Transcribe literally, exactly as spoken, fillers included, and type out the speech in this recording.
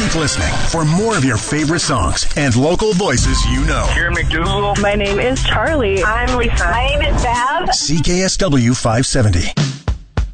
Keep listening for more of your favorite songs and local voices you know. Here, McDougal. My name is Charlie. I'm Lisa. My name is Bev. C K S W five seventy.